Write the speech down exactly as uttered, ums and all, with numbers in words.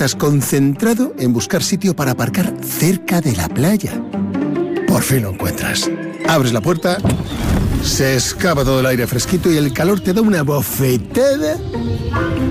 estás concentrado en buscar sitio para aparcar cerca de la playa. Por fin lo encuentras. Abres la puerta, se escapa todo el aire fresquito y el calor te da una bofetada